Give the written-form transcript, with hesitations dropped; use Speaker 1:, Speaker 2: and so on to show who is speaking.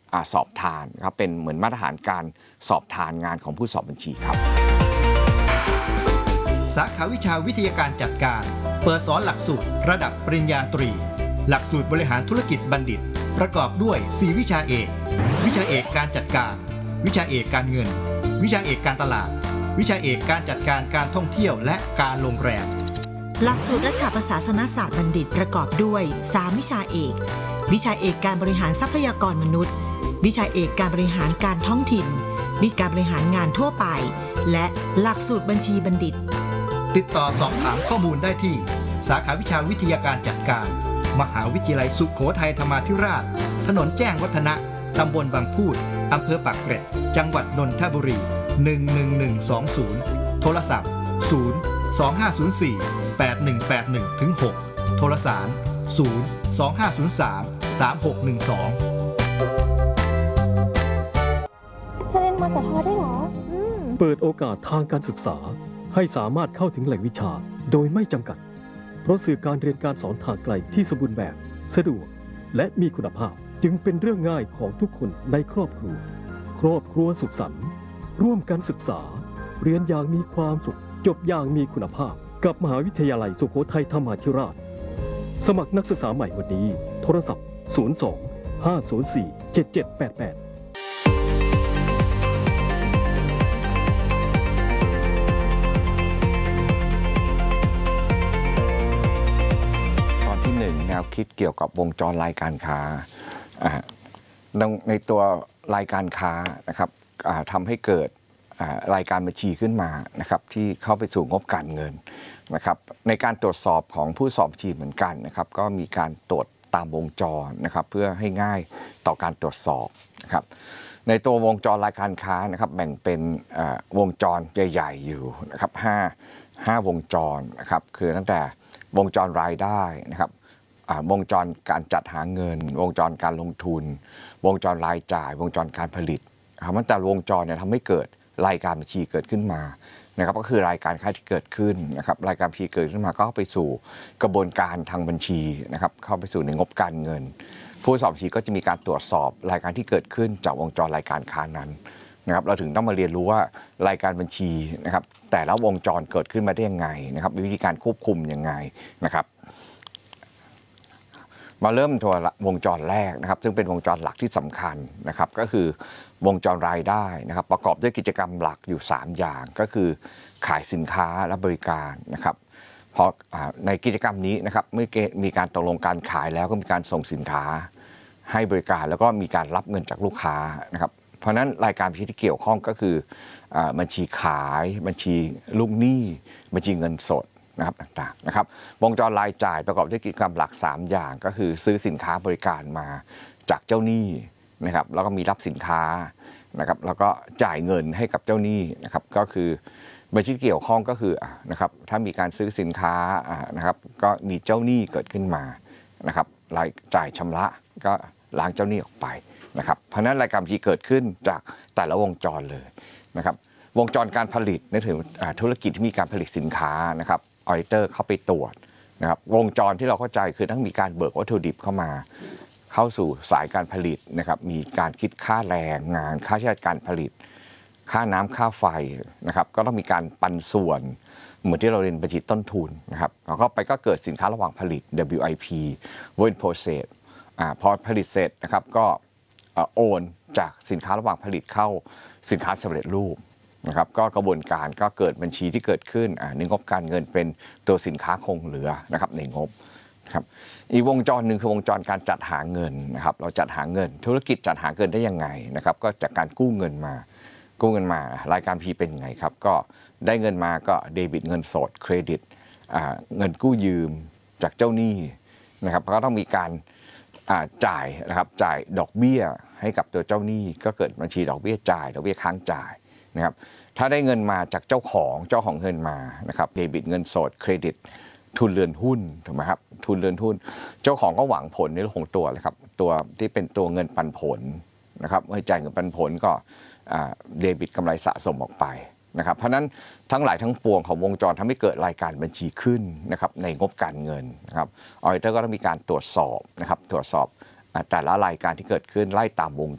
Speaker 1: สอบทานครับเป็นเหมือนมาตรฐานการสอบทานงานของผู้สอบบัญชีครับ
Speaker 2: สาขาวิชาวิทยาการจัดการเปิดสอนหลักสูตรระดับปริญญาตรีหลักสูตรบริหารธุรกิจบัณฑิตประกอบด้วย4วิชาเอกวิชาเอกการจัดการวิชาเอกการเงินวิชาเอกการตลาดวิชาเอกการจัดการการท่องเที่ยวและการโรงแรม
Speaker 3: หลักสูตรรัฐประศาสนศาสตร์บัณฑิตประกอบด้วย3วิชาเอกวิชาเอกการบริหารทรัพยากรมนุษย์วิชาเอกการบริหารการท้องถิ่นวิชาการบริหารงานทั่วไปและหลักสูตรบัญชีบัณฑิต
Speaker 2: ติดต่อสอบถามข้อมูลได้ที่สาขาวิชาวิทยาการจัดการมหาวิทยาลัยสุโขทัยธรรมาธิราชถนนแจ้งวัฒนะตำบลบางพูดอำเภอปากเกร็ดจังหวัดนนทบุรี11120โทรศัพท์025048181-6โทรสาร025033612
Speaker 4: เธอเรียนมสทได้เหรอ
Speaker 5: เปิดโอกาสทางการศึกษาให้สามารถเข้าถึงแหล่งวิชาโดยไม่จำกัดเพราะสื่อการเรียนการสอนทางไกลที่สมบูรณ์แบบสะดวกและมีคุณภาพจึงเป็นเรื่องง่ายของทุกคนในครอบครัวสุขสันต์ร่วมกันศึกษาเรียนอย่างมีความสุขจบอย่างมีคุณภาพกับมหาวิทยาลัยสุโขทัยธรรมาธิราชสมัครนักศึกษาใหม่วันนี้โทรศัพท์02-504-7788
Speaker 1: แนวคิดเกี่ยวกับวงจรรายการค้าในตัวรายการค้านะครับทำให้เกิดรายการบัญชีขึ้นมานะครับที่เข้าไปสู่งบการเงินนะครับในการตรวจสอบของผู้สอบบัญชีเหมือนกันนะครับก็มีการตรวจตามวงจรนะครับเพื่อให้ง่ายต่อการตรวจสอบนะครับในตัววงจรรายการค้านะครับแบ่งเป็นวงจรใหญ่ๆอยู่นะครับ5วงจรนะครับคือตั้งแต่วงจรรายได้นะครับวงจรการจัดหาเงินวงจรการลงทุนวงจรรายจ่ายวงจรการผลิตมันแต่วงจรเนี่ยทำให้เกิดรายการบัญชีเกิดขึ้นมานะครับก็คือรายการค้าที่เกิดขึ้นนะครับรายการบัญชีเกิดขึ้นมาก็เข้าไปสู่กระบวนการทางบัญชีนะครับเข้าไปสู่ในงบการเงินผู้สอบบัญชีก็จะมีการตรวจสอบรายการที่เกิดขึ้นจากวงจรรายการค้านั้นนะครับเราถึงต้องมาเรียนรู้ว่ารายการบัญชีนะครับแต่ละวงจรเกิดขึ้นมาได้ยังไงนะครับมีวิธีการควบคุมยังไงนะครับมาเริ่มตัววงจรแรกนะครับซึ่งเป็นวงจรหลักที่สำคัญนะครับก็คือวงจรรายได้นะครับประกอบด้วยกิจกรรมหลักอยู่3อย่างก็คือขายสินค้าและบริการนะครับพอในกิจกรรมนี้นะครับเมื่อมีการตกลงการขายแล้วก็มีการส่งสินค้าให้บริการแล้วก็มีการรับเงินจากลูกค้านะครับเพราะฉะนั้นรายการบัญชีที่เกี่ยวข้องก็คือบัญชีขายบัญชีลูกหนี้บัญชีเงินสดนะครับต่างๆนะครับวงจรรายจ่ายประกอบด้วยกิจกรรมหลัก3อย่างก็คือซื้อสินค้าบริการมาจากเจ้าหนี้นะครับแล้วก็มีรับสินค้านะครับแล้วก็จ่ายเงินให้กับเจ้าหนี้นะครับก็คือบัญชีเกี่ยวข้องก็คือนะครับถ้ามีการซื้อสินค้านะครับก็มีเจ้าหนี้เกิดขึ้นมานะครับรายจ่ายชำระก็ล้างเจ้าหนี้ออกไปนะครับเพราะนั้นรายการบัญชีเกิดขึ้นจากแต่ละวงจรเลยนะครับวงจรการผลิตในถึงธุรกิจที่มีการผลิตสินค้านะครับออดิเตอร์เข้าไปตรวจนะครับวงจรที่เราเข้าใจคือต้องมีการเบิกวัตถุดิบเข้ามาเข้าสู่สายการผลิตนะครับมีการคิดค่าแรงงานค่าใช้จ่ายการผลิตค่าน้ำค่าไฟนะครับก็ต้องมีการปันส่วนเหมือนที่เราเรียนบัญชีต้นทุนนะครับแล้วก็ไปก็เกิดสินค้าระหว่างผลิต WIP Work in Process พอผลิตเสร็จนะครับก็โอนจากสินค้าระหว่างผลิตเข้าสินค้าสำเร็จรูปนะครับก็กระบวนการก็เกิดบัญชีที่เกิดขึ้นในงบการเงินเป็นตัวสินค้าคงเหลือนะครับในงบครับอีกวงจรหนึ่งคือวงจรการจัดหาเงินนะครับเราจัดหาเงินธุรกิจจัดหาเงินได้ยังไงนะครับก็จากการกู้เงินมารายการพีเป็นยังไงครับก็ได้เงินมาก็เดบิตเงินสดเครดิตเงินกู้ยืมจากเจ้าหนี้นะครับก็ต้องมีการจ่ายนะครับจ่ายดอกเบี้ยให้กับตัวเจ้าหนี้ก็เกิดบัญชีดอกเบี้ยจ่ายดอกเบี้ยค้างจ่ายนะครับถ้าได้เงินมาจากเจ้าของเงินมานะครับเดบิตเงินสดเครดิตทุนเรือนหุ้นถูกไหมครับทุนเรือนหุ้นเจ้าของก็หวังผลในเรื่องของตัวเลยครับตัวที่เป็นตัวเงินปันผลนะครับเมื่อจ่ายเงินปันผลก็เดบิตกำไรสะสมออกไปนะครับเพราะนั้นทั้งหลายทั้งปวงของวงจรทำให้เกิดรายการบัญชีขึ้นนะครับในงบการเงินนะครับออดิเตอร์ก็ต้องมีการตรวจสอบนะครับตรวจสอบแต่ละรายการที่เกิดขึ้นไล่ตามวง